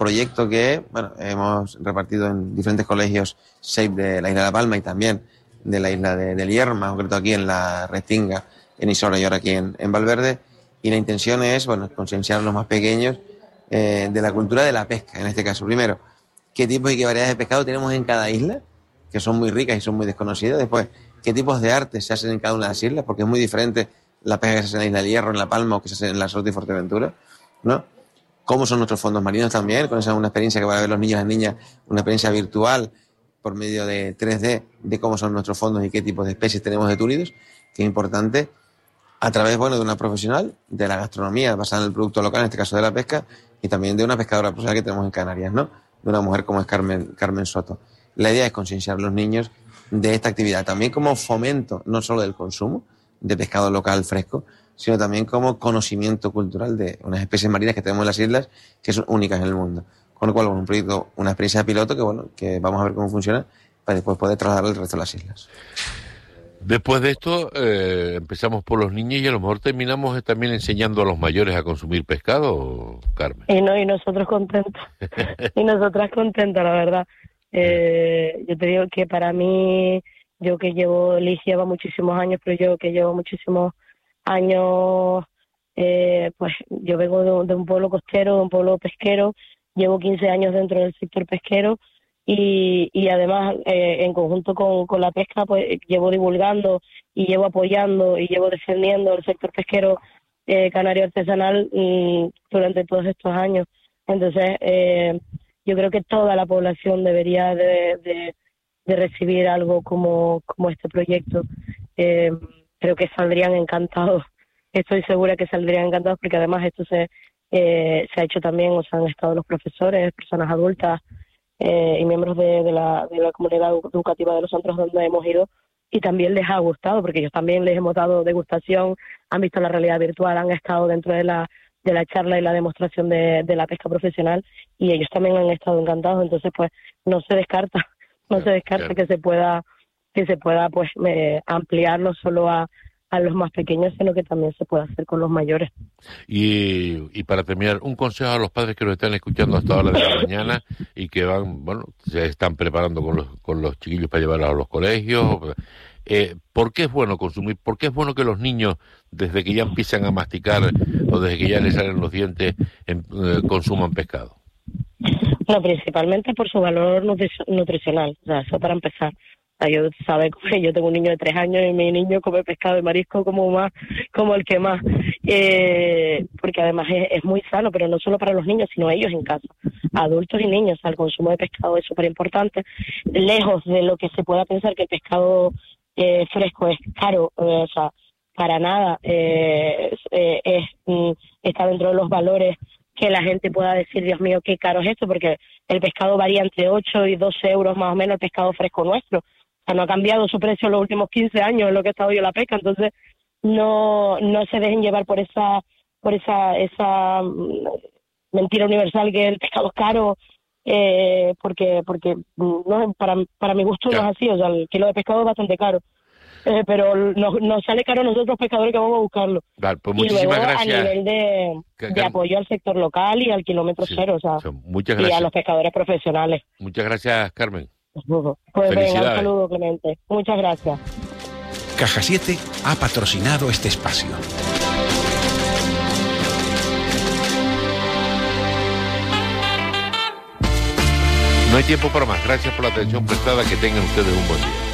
proyecto que bueno, hemos repartido en diferentes colegios SAFE de la isla de La Palma y también de la isla del Hierro, más concreto aquí en la Restinga, en Isora y ahora aquí en Valverde. Y la intención es bueno, concienciar a los más pequeños de la cultura de la pesca, en este caso. Primero, qué tipos y qué variedades de pescado tenemos en cada isla, que son muy ricas y son muy desconocidas. Después, qué tipos de arte se hacen en cada una de las islas, porque es muy diferente la pesca que se hace en la isla del Hierro, en La Palma, o que se hace en Lanzarote y Fuerteventura, ¿no? Cómo son nuestros fondos marinos también, con esa una experiencia que van a ver los niños y las niñas, una experiencia virtual por medio de 3D de cómo son nuestros fondos y qué tipos de especies tenemos de túnidos, que es importante, a través bueno, de una profesional de la gastronomía basada en el producto local, en este caso de la pesca, y también de una pescadora profesional que tenemos en Canarias, ¿no? De una mujer como es Carmen Soto. La idea es concienciar a los niños de esta actividad, también como fomento no solo del consumo de pescado local fresco, sino también como conocimiento cultural de unas especies marinas que tenemos en las islas que son únicas en el mundo. Con lo cual, un proyecto, una experiencia de piloto que bueno, que vamos a ver cómo funciona para después poder trasladarlo al resto de las islas. Después de esto, empezamos por los niños y a lo mejor terminamos también enseñando a los mayores a consumir pescado, Carmen. Y nosotros contentos. Y nosotras contentas, la verdad. Yo te digo que para mí, yo que llevo, Liz lleva muchísimos años, pero yo que llevo muchísimos años, pues yo vengo de un pueblo costero, de un pueblo pesquero, llevo 15 años dentro del sector pesquero y además en conjunto con la pesca pues llevo divulgando y llevo apoyando y llevo defendiendo el sector pesquero canario artesanal durante todos estos años. Entonces yo creo que toda la población debería de recibir algo como este proyecto. Creo que saldrían encantados. Estoy segura que saldrían encantados porque además esto se ha hecho también, o sea, han estado los profesores, personas adultas y miembros de la comunidad educativa de los centros donde hemos ido y también les ha gustado porque ellos también les hemos dado degustación, han visto la realidad virtual, han estado dentro de la charla y la demostración de la pesca profesional y ellos también han estado encantados. Entonces pues no se descarta claro. que se pueda pues ampliar no solo a los más pequeños, sino que también se puede hacer con los mayores. Y para terminar, un consejo a los padres que nos están escuchando hasta ahora de la mañana y que se están preparando con los chiquillos para llevarlos a los colegios. ¿Por qué es bueno consumir? ¿Por qué es bueno que los niños, desde que ya empiezan a masticar o desde que ya les salen los dientes, consuman pescado? No, principalmente por su valor nutricional, o sea, eso para empezar. Yo tengo un niño de 3 años y mi niño come pescado y marisco como el que más, porque además es muy sano, pero no solo para los niños, sino ellos en casa, adultos y niños. O sea, el consumo de pescado es súper importante, lejos de lo que se pueda pensar que el pescado fresco es caro, o sea, para nada, está dentro de los valores que la gente pueda decir, Dios mío, qué caro es esto, porque el pescado varía entre 8 y 12 euros más o menos, el pescado fresco nuestro. O sea, no ha cambiado su precio en los últimos 15 años en lo que ha estado yo la pesca. Entonces, no se dejen llevar por esa mentira universal que el pescado es caro, porque no, para mi gusto no es así. O sea, el kilo de pescado es bastante caro. Pero nos sale caro a nosotros pescadores que vamos a buscarlo. Vale, pues y luego gracias. A nivel de apoyo al sector local y al kilómetro cero, o sea, muchas gracias. Y a los pescadores profesionales. Muchas gracias, Carmen. Pues venga, un saludo, Clemente. Muchas gracias. Caja 7 ha patrocinado este espacio. No hay tiempo para más. Gracias por la atención prestada. Que tengan ustedes un buen día.